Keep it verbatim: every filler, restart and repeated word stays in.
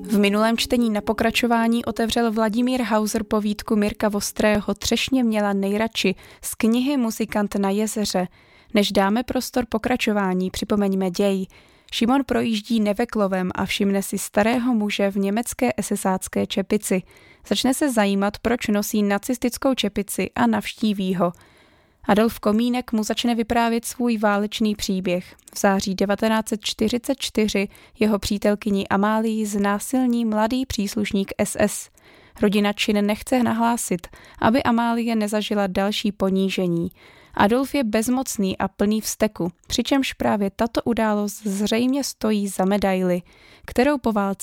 V minulém čtení na pokračování otevřel Vladimír Hauser povídku Mirka Vostrého Třešně měla nejradši z knihy Muzikant na jezeře. Než dáme prostor pokračování, připomeňme děj. Šimon projíždí Neveklovem a všimne si starého muže v německé esesácké čepici. Začne se zajímat, proč nosí nacistickou čepici a navštíví ho. Adolf Komínek mu začne vyprávět svůj válečný příběh. V září devatenáct set čtyřicet čtyři jeho přítelkyni Amálii znásilní mladý příslušník S S. Rodina čin nechce nahlásit, aby Amálie nezažila další ponížení. Adolf je bezmocný a plný vzteku, přičemž právě tato událost zřejmě stojí za medaili, kterou po válce